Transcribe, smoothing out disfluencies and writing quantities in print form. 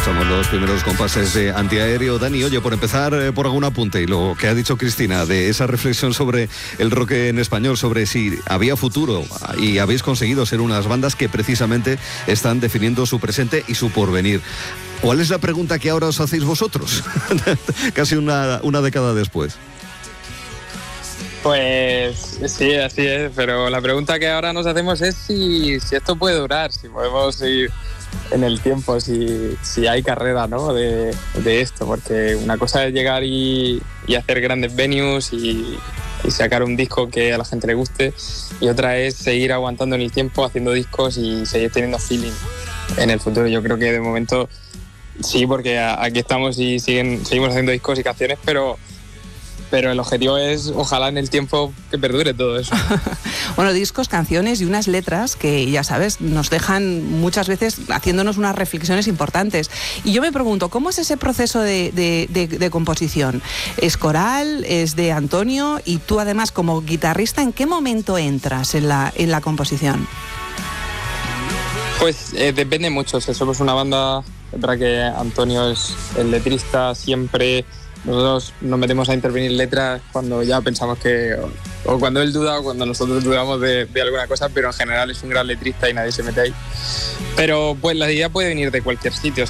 Estamos los primeros compases de Antiaéreo. Dani, oye, por empezar por algún apunte, y lo que ha dicho Cristina, de esa reflexión sobre el rock en español, sobre si había futuro, y habéis conseguido ser unas bandas que precisamente están definiendo su presente y su porvenir. ¿Cuál es la pregunta que ahora os hacéis vosotros? Casi una década después. Pues sí, así es, pero la pregunta que ahora nos hacemos es si esto puede durar, si podemos seguir en el tiempo, si hay carrera, ¿no? de esto, porque una cosa es llegar y hacer grandes venues y sacar un disco que a la gente le guste, y otra es seguir aguantando en el tiempo, haciendo discos y seguir teniendo feeling en el futuro. Yo creo que de momento sí, porque aquí estamos y seguimos haciendo discos y canciones, pero el objetivo es, ojalá en el tiempo, que perdure todo eso. Bueno, discos, canciones y unas letras que, ya sabes, nos dejan muchas veces haciéndonos unas reflexiones importantes. Y yo me pregunto, ¿cómo es ese proceso de composición? ¿Es coral? ¿Es de Antonio? Y tú, además, como guitarrista, ¿en qué momento entras en la composición? Pues depende mucho. Somos una banda, es verdad que Antonio es el letrista siempre. Nosotros nos metemos a intervenir letras cuando ya pensamos que, o cuando él duda o cuando nosotros dudamos de alguna cosa, pero en general es un gran letrista y nadie se mete ahí. Pero pues la idea puede venir de cualquier sitio.